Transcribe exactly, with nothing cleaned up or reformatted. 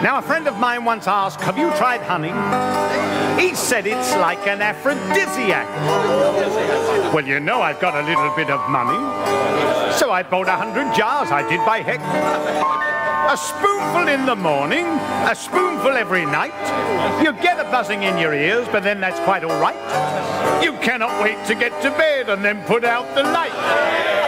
Now, a friend of mine once asked, have you tried honey? He said it's like an aphrodisiac. Well, you know I've got a little bit of money. So I bought a hundred jars, I did by heck. A spoonful in the morning, a spoonful every night. You get a buzzing in your ears, but then that's quite all right. You cannot wait to get to bed and then put out the light.